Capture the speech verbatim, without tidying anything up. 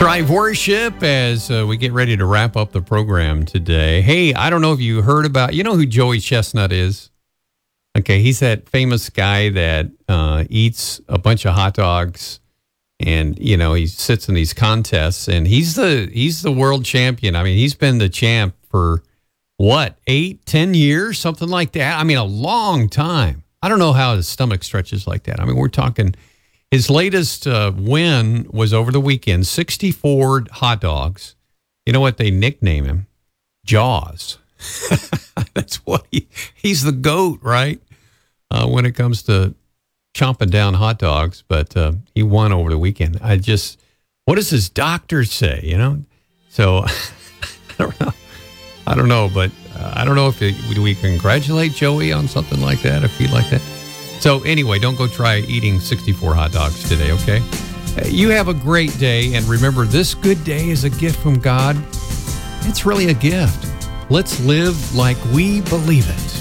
Drive Worship as uh, we get ready to wrap up the program today. Hey, I don't know if you heard about, you know who Joey Chestnut is? Okay, he's that famous guy that uh, eats a bunch of hot dogs and, you know, he sits in these contests and he's the he's the world champion. I mean, he's been the champ for what, eight, ten years, something like that. I mean, a long time. I don't know how his stomach stretches like that. I mean, we're talking... His latest uh, win was over the weekend, sixty-four hot dogs. You know what they nickname him? Jaws. That's what he, he's the GOAT, right? Uh, when it comes to chomping down hot dogs, but uh, he won over the weekend. I just, what does his doctor say, you know? So, I don't know. I don't know, but uh, I don't know if it, do we congratulate Joey on something like that, if he'd like that. So anyway, don't go try eating sixty-four hot dogs today, okay? You have a great day, and remember, this good day is a gift from God. It's really a gift. Let's live like we believe it.